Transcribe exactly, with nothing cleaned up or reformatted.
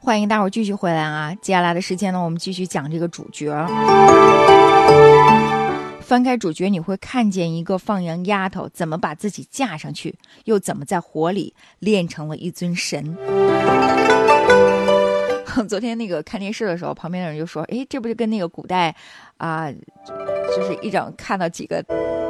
欢迎大伙儿继续回来啊！接下来的时间呢，我们继续讲这个主角。翻开主角，你会看见一个放羊丫头怎么把自己嫁上去，又怎么在火里炼成了一尊神。昨天那个看电视的时候，旁边的人就说：“哎，这不是跟那个古代啊、呃，就是一整看到几个